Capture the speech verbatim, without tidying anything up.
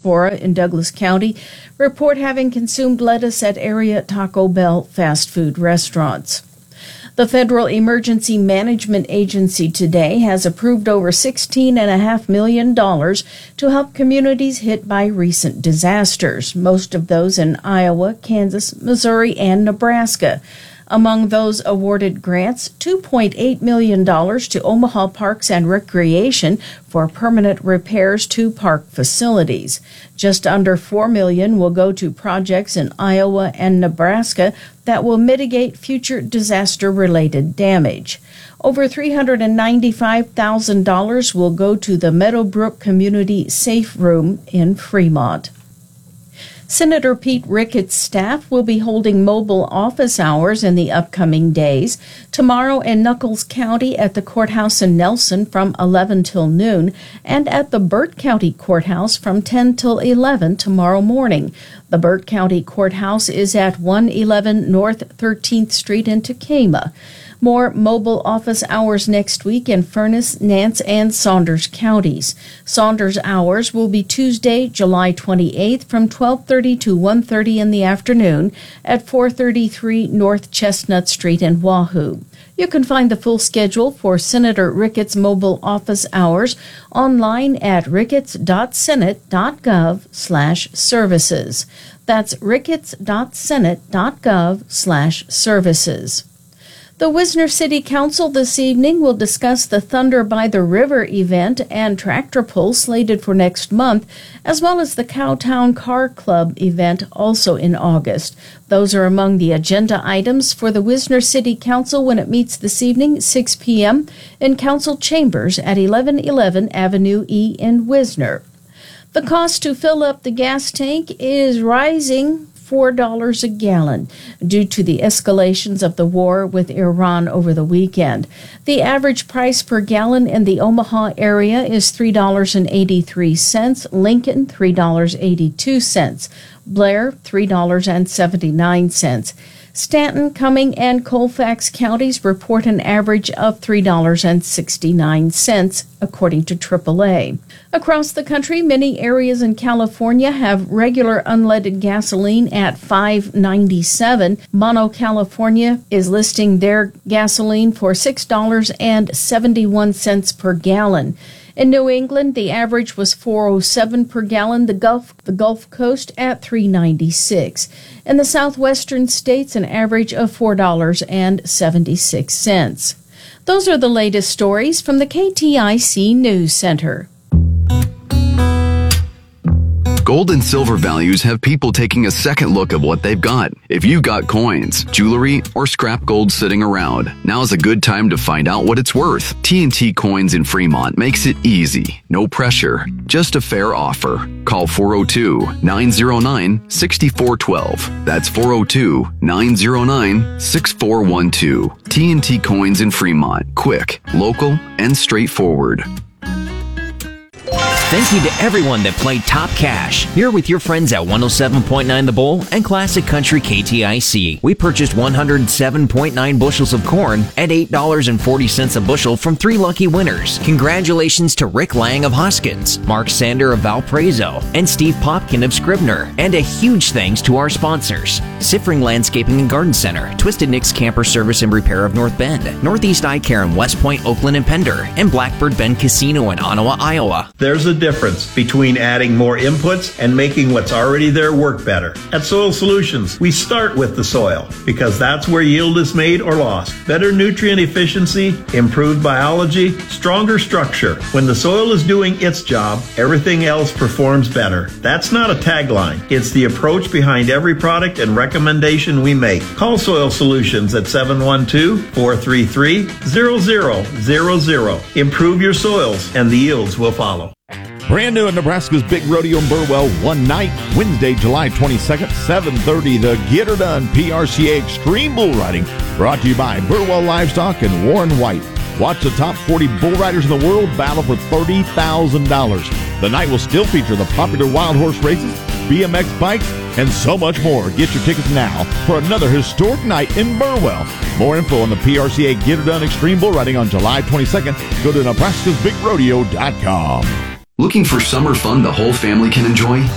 diaspora in Douglas County report having consumed lettuce at area Taco Bell fast food restaurants. The Federal Emergency Management Agency today has approved over sixteen point five million dollars to help communities hit by recent disasters, most of those in Iowa, Kansas, Missouri, and Nebraska. Among those awarded grants, two point eight million dollars to Omaha Parks and Recreation for permanent repairs to park facilities. Just under four million dollars will go to projects in Iowa and Nebraska that will mitigate future disaster-related damage. Over three hundred ninety-five thousand dollars will go to the Meadowbrook Community Safe Room in Fremont. Senator Pete Ricketts' staff will be holding mobile office hours in the upcoming days. Tomorrow in Nuckolls County at the courthouse in Nelson from eleven till noon, and at the Burt County Courthouse from ten till eleven tomorrow morning. The Burt County Courthouse is at one eleven North thirteenth Street in Tekamah. More mobile office hours next week in Furnace, Nance, and Saunders counties. Saunders hours will be Tuesday, July twenty-eighth from twelve thirty to one thirty in the afternoon at four thirty-three North Chestnut Street in Wahoo. You can find the full schedule for Senator Ricketts' mobile office hours online at ricketts.senate.gov slash services. That's ricketts.senate.gov slash services. The Wisner City Council this evening will discuss the Thunder by the River event and tractor pull slated for next month, as well as the Cowtown Car Club event also in August. Those are among the agenda items for the Wisner City Council when it meets this evening, six p.m., in Council Chambers at eleven eleven Avenue E in Wisner. The cost to fill up the gas tank is rising four dollars a gallon due to the escalations of the war with Iran over the weekend. The average price per gallon in the Omaha area is three dollars and eighty-three cents, Lincoln three dollars and eighty-two cents, Blair three dollars and seventy-nine cents. Stanton, Cumming, and Colfax counties report an average of three dollars and sixty-nine cents, according to triple A. Across the country, many areas in California have regular unleaded gasoline at five dollars and ninety-seven cents. Mono California is listing their gasoline for six dollars and seventy-one cents per gallon. In New England, the average was four dollars and seven cents per gallon, the Gulf, the Gulf Coast at three dollars and ninety-six cents. In the southwestern states, an average of four dollars and seventy-six cents. Those are the latest stories from the K T I C News Center. Gold and silver values have people taking a second look at what they've got. If you've got coins, jewelry, or scrap gold sitting around, now's a good time to find out what it's worth. T and T Coins in Fremont makes it easy. No pressure, just a fair offer. Call four oh two, nine oh nine, six four one two. That's four oh two, nine oh nine, six four one two. T and T Coins in Fremont. Quick, local, and straightforward. Thank you to everyone that played Top Cash. Here with your friends at one oh seven point nine The Bull and Classic Country K T I C. We purchased one hundred seven point nine bushels of corn at eight dollars and forty cents a bushel from three lucky winners. Congratulations to Rick Lang of Hoskins, Mark Sander of Valparaiso, and Steve Popkin of Scribner. And a huge thanks to our sponsors: Siffring Landscaping and Garden Center, Twisted Nick's Camper Service and Repair of North Bend, Northeast Eye Care in West Point, Oakland, and Pender, and Blackbird Bend Casino in Ottawa, Iowa. There's a difference between adding more inputs and making what's already there work better. At Soil Solutions, we start with the soil because that's where yield is made or lost. Better nutrient efficiency, improved biology, stronger structure. When the soil is doing its job, everything else performs better. That's not a tagline. It's the approach behind every product and recommendation we make. Call Soil Solutions at seven one two, four three three, zero zero zero zero. Improve your soils and the yields will follow. Brand new at Nebraska's Big Rodeo in Burwell one night, Wednesday, July twenty-second, seven thirty, the Get Her Done P R C A Extreme Bull Riding, brought to you by Burwell Livestock and Warren White. Watch the top forty bull riders in the world battle for thirty thousand dollars. The night will still feature the popular wild horse races, B M X bikes, and so much more. Get your tickets now for another historic night in Burwell. More info on the P R C A Get Her Done Extreme Bull Riding on July twenty-second. Go to nebraskas big rodeo dot com. Looking for summer fun the whole family can enjoy?